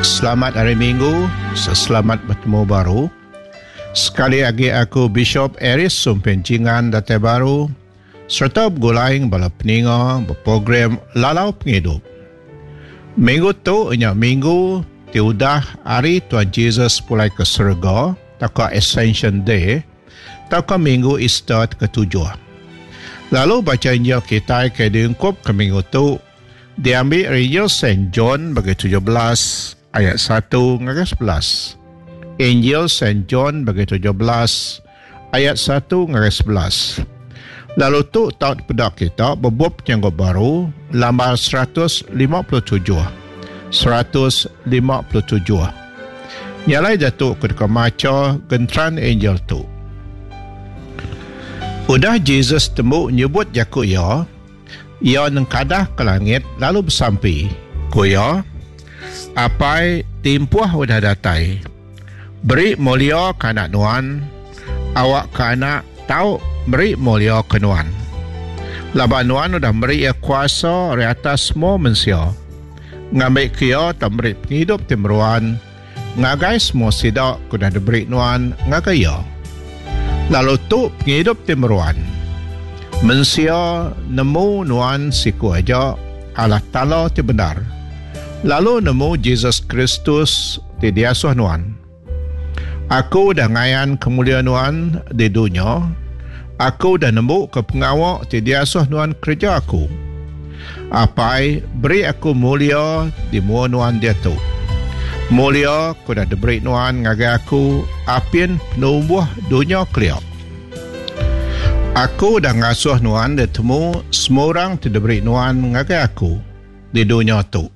Selamat hari Minggu, selamat bertemu baru. Sekali lagi aku Bishop Aris Sumpencingan Datai Baru serta bergulaing bala peninga berprogram Lalau Penghidup. Minggu tu ianya minggu tiudah hari Tuhan Yesus pulai ke surga, taka Ascension Day, taka minggu Easter ke-7. Lalu baca Injil kita ke diungkup ke minggu tu diambil Injil St. John bagi 17 ayat 1 hingga 11. Injil St. John bagi 17 ayat 1 hingga 11. Lalu tu taut pedak kita bebup yang baru lambar 157. Nyalai jatuh ketika maca gentran Injil tu. Udah Jesus temu nyebut jaku ia nengkadah ke langit lalu bersampi. Kuya, apai timpuah udah datai. Beri mulia ke anak nuan, awak ke anak tahu beri mulia ke nuan. Laban nuan udah beri ia kuasa di atas semua manusia. Ngambil kia tak beri penghidup timruan, ngagai semua sidak kuda diberi nuan ngagai ia. Lalu tu penghidup timruan. Manusia nemu nuan siku aja Allah Ta'ala ti benar. Lalu nemu Jesus Kristus ti diasuh nuan. Aku dah ngayan kemuliaan nuan di dunia. Aku dah nemu ke pengawak ti diasuh nuan kerja aku. Apai beri aku mulia di mua nuan dia tu. Mulia ku dah diberi nuan ngagai aku apin penumbuh dunia keliak. Aku dah ngasuh nuan dia temu semua orang ti diberi nuan ngagai aku di dunia tu.